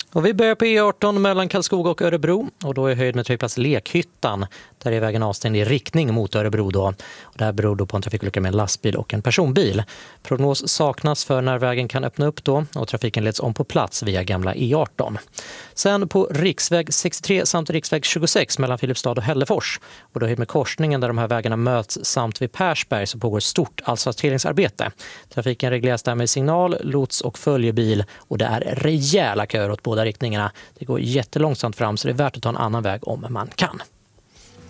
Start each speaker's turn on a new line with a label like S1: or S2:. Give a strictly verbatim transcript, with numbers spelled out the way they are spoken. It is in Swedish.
S1: Och vi börjar på E arton mellan Karlskoga och Örebro och då är höjd med trafikplats Lekhyttan. Där är vägen avstängd i riktning mot Örebro då. Och det här beror då på en trafikolycka med en lastbil och en personbil. Prognos saknas för när vägen kan öppna upp då och trafiken leds om på plats via gamla E arton. Sen på riksväg sextiotre samt riksväg tjugosex mellan Filipstad och Hällefors. Och då är med korsningen där de här vägarna möts samt vid Persberg så pågår stort asfalteringsarbete. Trafiken regleras där med signal, lots och följebil och det är rejäla köer åt båda riktningarna. Det går jättelångsamt fram så det är värt att ta en annan väg om man kan.